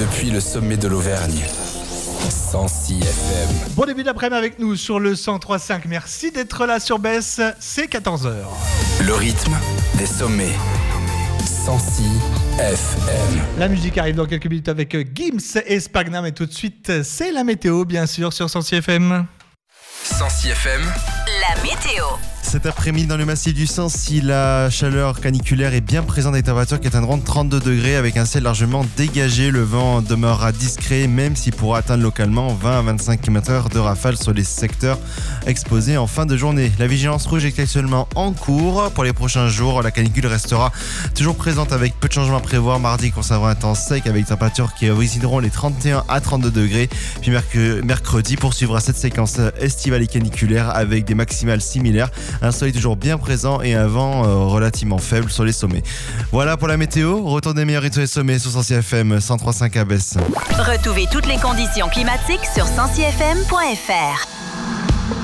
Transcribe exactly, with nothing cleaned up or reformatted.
depuis le sommet de l'Auvergne. cent six F M. Bon début d'après-midi avec nous sur le cent trois virgule cinq. Merci d'être là sur B E S. C'est quatorze heures. Le rythme des sommets. cent six F M. La musique arrive dans quelques minutes avec Gims et Spagnam. Et tout de suite, c'est la météo, bien sûr, sur cent six F M. cent six F M. La météo. Cet après-midi dans le massif du Sancy, la chaleur caniculaire est bien présente, des températures qui atteindront trente-deux degrés avec un ciel largement dégagé. Le vent demeurera discret même s'il pourra atteindre localement vingt à vingt-cinq kilomètres heure de rafale sur les secteurs exposés en fin de journée. La vigilance rouge est actuellement en cours. Pour les prochains jours, la canicule restera toujours présente avec peu de changements à prévoir. Mardi conservera un temps sec avec des températures qui avoisineront les trente et un à trente-deux degrés. Puis mercredi poursuivra cette séquence estivale et caniculaire avec des maximales similaires. Un soleil toujours bien présent et un vent euh, relativement faible sur les sommets. Voilà pour la météo. Retour des meilleurs rythmes sur les sommets sur cent six F M, cent trois virgule cinq à Besse. Retrouvez toutes les conditions climatiques sur cent six F M point F R.